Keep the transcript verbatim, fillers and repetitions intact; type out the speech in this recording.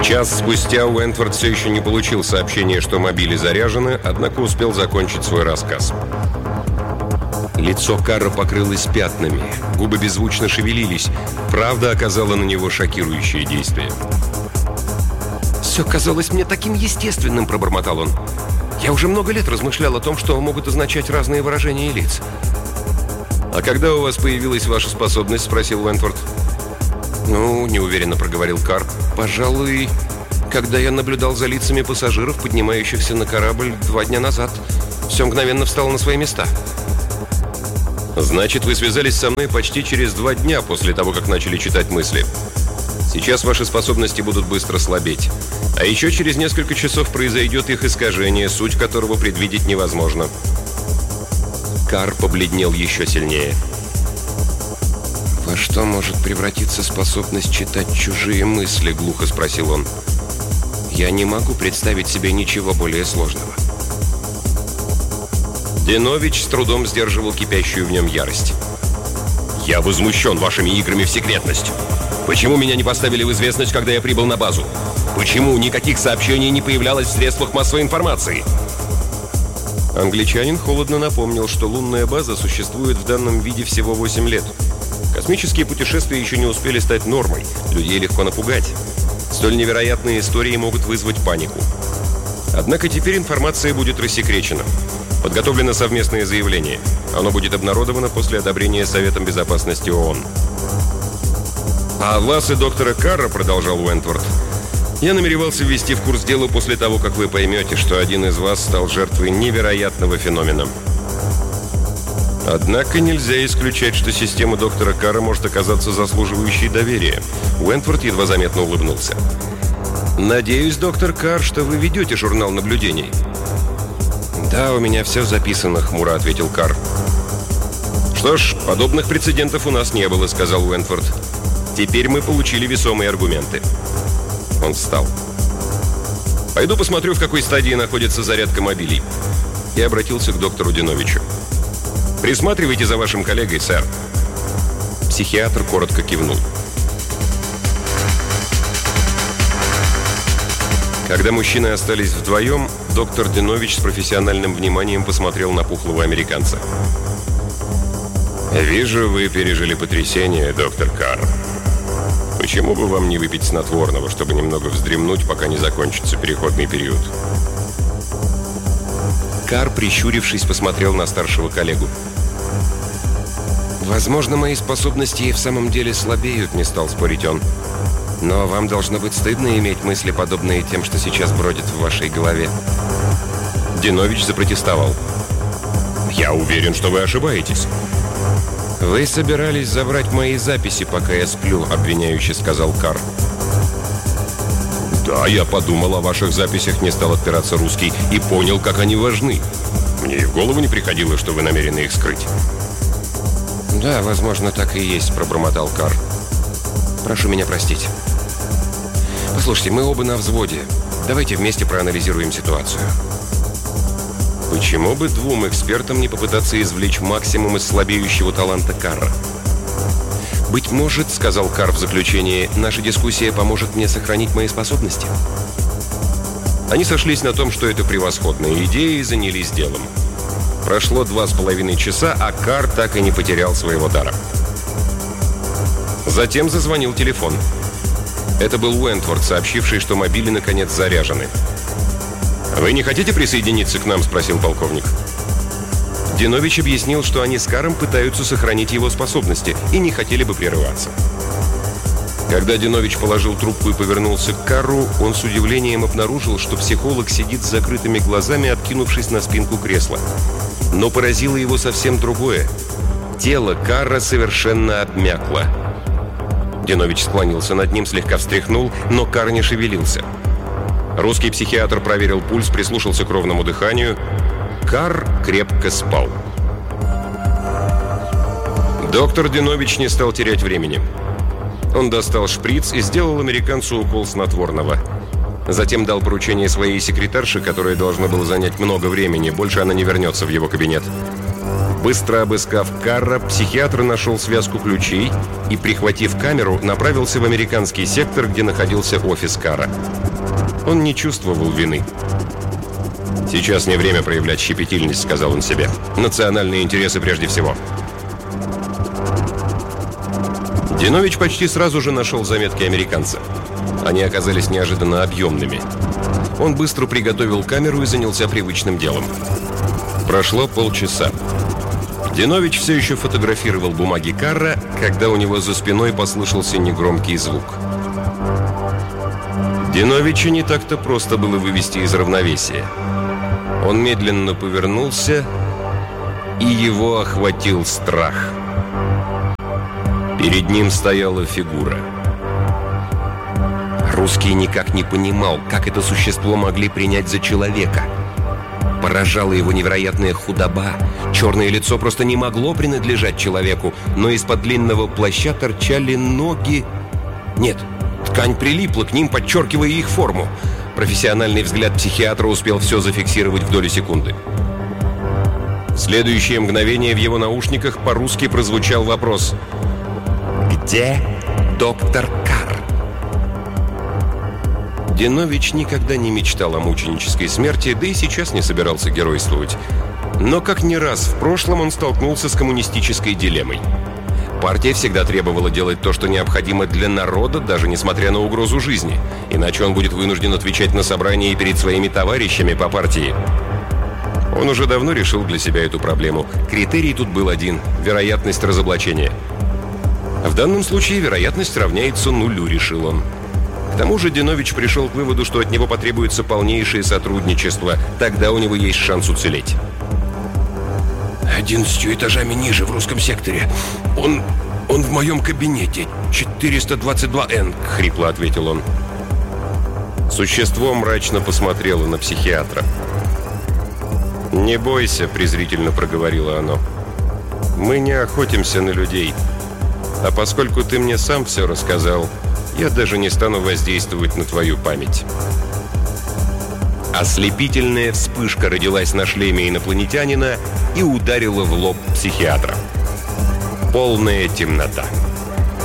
Час спустя Уэнтворд все еще не получил сообщения, что мобили заряжены, однако успел закончить свой рассказ. Лицо Карра покрылось пятнами, губы беззвучно шевелились. Правда оказала на него шокирующее действие. «Все казалось мне таким естественным», — пробормотал он. «Я уже много лет размышлял о том, что могут означать разные выражения лиц». «А когда у вас появилась ваша способность?» — спросил Уэнтворд. «Ну, — неуверенно проговорил Карр, — пожалуй, когда я наблюдал за лицами пассажиров, поднимающихся на корабль два дня назад. Все мгновенно встало на свои места». «Значит, вы связались со мной почти через два дня после того, как начали читать мысли. Сейчас ваши способности будут быстро слабеть. А еще через несколько часов произойдет их искажение, суть которого предвидеть невозможно». Карр побледнел еще сильнее. «Во что может превратиться способность читать чужие мысли?» — глухо спросил он. «Я не могу представить себе ничего более сложного». Динович с трудом сдерживал кипящую в нем ярость. «Я возмущен вашими играми в секретность. Почему меня не поставили в известность, когда я прибыл на базу? Почему никаких сообщений не появлялось в средствах массовой информации?» Англичанин холодно напомнил, что лунная база существует в данном виде всего восемь лет. Космические путешествия еще не успели стать нормой. Людей легко напугать. Столь невероятные истории могут вызвать панику. Однако теперь информация будет рассекречена. Подготовлено совместное заявление. Оно будет обнародовано после одобрения Советом Безопасности ООН. «А вас и доктора Карра, — продолжал Уэнтворд, — я намеревался ввести в курс дела после того, как вы поймете, что один из вас стал жертвой невероятного феномена. Однако нельзя исключать, что система доктора Карра может оказаться заслуживающей доверия». Уэнтворд едва заметно улыбнулся. «Надеюсь, доктор Карр, что вы ведете журнал наблюдений». «Да, у меня все записано», — хмуро ответил Карр. «Что ж, подобных прецедентов у нас не было», — сказал Уэнтворд. «Теперь мы получили весомые аргументы». Он встал. «Пойду посмотрю, в какой стадии находится зарядка мобилей». И обратился к доктору Диновичу. «Присматривайте за вашим коллегой, сэр». Психиатр коротко кивнул. Когда мужчины остались вдвоем, доктор Динович с профессиональным вниманием посмотрел на пухлого американца. «Вижу, вы пережили потрясение, доктор Карр. Почему бы вам не выпить снотворного, чтобы немного вздремнуть, пока не закончится переходный период?» Карр, прищурившись, посмотрел на старшего коллегу. «Возможно, мои способности и в самом деле слабеют», — не стал спорить он. «Но вам должно быть стыдно иметь мысли, подобные тем, что сейчас бродит в вашей голове». Динович запротестовал. «Я уверен, что вы ошибаетесь». «Вы собирались забрать мои записи, пока я сплю», — обвиняюще сказал Карр. «Да, я подумал о ваших записях», — не стал отпираться русский, «и понял, как они важны. Мне и в голову не приходило, что вы намерены их скрыть». «Да, возможно, так и есть», — пробормотал Карр. «Прошу меня простить. Послушайте, мы оба на взводе. Давайте вместе проанализируем ситуацию». Почему бы двум экспертам не попытаться извлечь максимум из слабеющего таланта Карра? «Быть может, — сказал Карр в заключении, — наша дискуссия поможет мне сохранить мои способности». Они сошлись на том, что это превосходная идея, и занялись делом. Прошло два с половиной часа, а Карр так и не потерял своего дара. Затем зазвонил телефон. Это был Уэнтворд, сообщивший, что мобили наконец заряжены. «Вы не хотите присоединиться к нам?» — спросил полковник. Динович объяснил, что они с Карром пытаются сохранить его способности и не хотели бы прерываться. Когда Динович положил трубку и повернулся к Карру, он с удивлением обнаружил, что психолог сидит с закрытыми глазами, откинувшись на спинку кресла. Но поразило его совсем другое. Тело Карра совершенно обмякло. Динович склонился над ним, слегка встряхнул, но Карр не шевелился. Русский психиатр проверил пульс, прислушался к ровному дыханию. Карр крепко спал. Доктор Динович не стал терять времени. Он достал шприц и сделал американцу укол снотворного. Затем дал поручение своей секретарше, которое должно было занять много времени. Больше она не вернется в его кабинет. Быстро обыскав Карра, психиатр нашел связку ключей и, прихватив камеру, направился в американский сектор, где находился офис Карра. Он не чувствовал вины. «Сейчас не время проявлять щепетильность», — сказал он себе. «Национальные интересы прежде всего». Динович почти сразу же нашел заметки американца. Они оказались неожиданно объемными. Он быстро приготовил камеру и занялся привычным делом. Прошло полчаса. Динович все еще фотографировал бумаги Карра, когда у него за спиной послышался негромкий звук. Диновича не так-то просто было вывести из равновесия. Он медленно повернулся, и его охватил страх. Перед ним стояла фигура. Русский никак не понимал, как это существо могли принять за человека. Поражала его невероятная худоба. Черное лицо просто не могло принадлежать человеку, но из-под длинного плаща торчали ноги. Нет, ткань прилипла к ним, подчеркивая их форму. Профессиональный взгляд психиатра успел все зафиксировать в доли секунды. В следующее мгновение в его наушниках по-русски прозвучал вопрос: «Где доктор Карр?» Динович никогда не мечтал о мученической смерти, да и сейчас не собирался геройствовать. Но как не раз в прошлом он столкнулся с коммунистической дилеммой. Партия всегда требовала делать то, что необходимо для народа, даже несмотря на угрозу жизни. Иначе он будет вынужден отвечать на собрании перед своими товарищами по партии. Он уже давно решил для себя эту проблему. Критерий тут был один – вероятность разоблачения. В данном случае вероятность равняется нулю, решил он. К тому же Динович пришел к выводу, что от него потребуется полнейшее сотрудничество. Тогда у него есть шанс уцелеть. «Одиннадцатью этажами ниже, в русском секторе. Он... он в моем кабинете. четыреста двадцать два эн», — хрипло ответил он. Существо мрачно посмотрело на психиатра. «Не бойся», — презрительно проговорило оно. «Мы не охотимся на людей. А поскольку ты мне сам все рассказал, я даже не стану воздействовать на твою память». Ослепительная вспышка родилась на шлеме инопланетянина и ударила в лоб психиатра. Полная темнота.